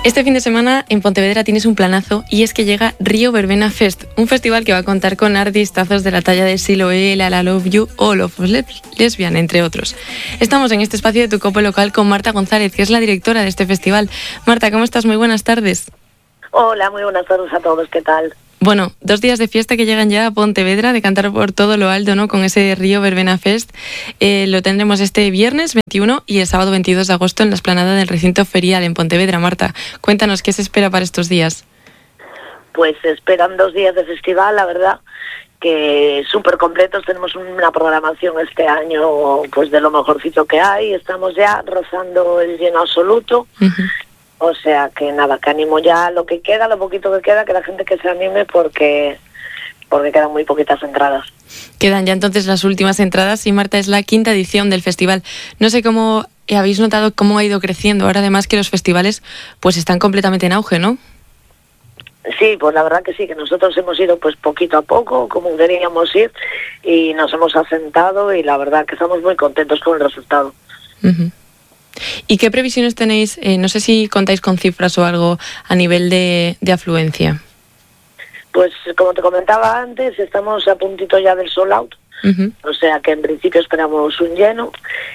Este fin de semana en Pontevedra tienes un planazo y es que llega Río Verbena Fest, un festival que va a contar con artistazos de la talla de Siloé, La Love You o Love Lesbian, entre otros. Estamos en este espacio de Tu Cope Local con Marta González, que es la directora de este festival. Marta, ¿cómo estás? Muy buenas tardes. Hola, muy buenas tardes a todos, ¿qué tal? Bueno, 2 días de fiesta que llegan ya a Pontevedra, de cantar por todo lo alto, ¿no? Con ese Río Verbena Fest. Lo tendremos este viernes 21 y el sábado 22 de agosto en la explanada del recinto ferial en Pontevedra. Marta, cuéntanos, ¿qué se espera para estos días? Pues se esperan 2 días de festival, la verdad, que súper completos. Tenemos una programación este año pues de lo mejorcito que hay. Estamos ya rozando el lleno absoluto. Uh-huh. O sea que nada, que animo ya lo que queda, lo poquito que queda, que la gente que se anime porque quedan muy poquitas entradas. Quedan ya entonces las últimas entradas y Marta, es la 5ª edición del festival. No sé cómo habéis notado cómo ha ido creciendo. Ahora además que los festivales pues están completamente en auge, ¿no? Sí, pues la verdad que sí, que nosotros hemos ido pues poquito a poco, como queríamos ir, y nos hemos asentado y la verdad que estamos muy contentos con el resultado. Uh-huh. ¿Y qué previsiones tenéis? No sé si contáis con cifras o algo a nivel de afluencia. Pues como te comentaba antes, estamos a puntito ya del sold out. Uh-huh. O sea que en principio esperamos un lleno.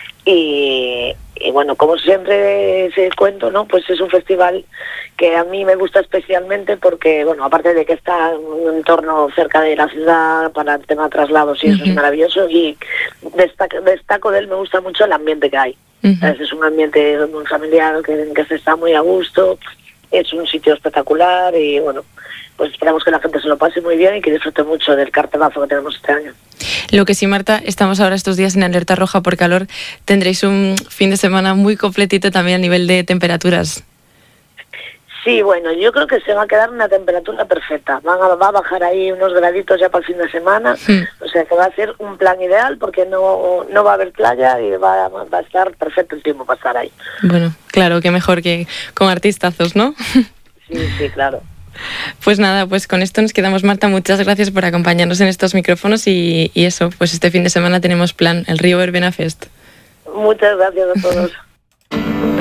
Y bueno, como siempre se cuento, ¿no? Pues es un festival que a mí me gusta especialmente porque, bueno, aparte de que está en un entorno cerca de la ciudad para el tema de traslados y eso es maravilloso, y destaco de él, me gusta mucho el ambiente que hay. Es un ambiente muy familiar, que se está muy a gusto, es un sitio espectacular y bueno, pues esperamos que la gente se lo pase muy bien y que disfrute mucho del cartelazo que tenemos este año. Lo que sí, Marta, estamos ahora estos días en alerta roja por calor. Tendréis un fin de semana muy completito también a nivel de temperaturas. Sí, bueno, yo creo que se va a quedar una temperatura perfecta. Va a bajar ahí unos graditos ya para el fin de semana. O sea que va a ser un plan ideal porque no va a haber playa y va a estar perfecto el tiempo para estar ahí. Bueno, claro, que mejor que con artistazos, ¿no? Sí, claro. Pues nada, pues con esto nos quedamos, Marta. Muchas gracias por acompañarnos en estos micrófonos y eso, pues este fin de semana tenemos plan, el Río Verbena Fest. Muchas gracias a todos.